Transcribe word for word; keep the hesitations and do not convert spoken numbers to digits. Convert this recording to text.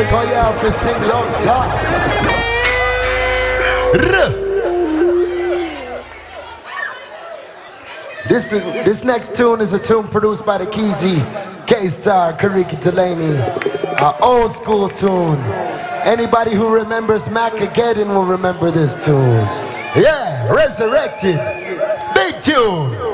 cause you have to sing love song. This, is, this next tune is a tune produced by the Keezy, K-Star, Kariki Delaney. An old school tune. Anybody who remembers Macageddon will remember this tune. Yeah, Resurrected. Big tune.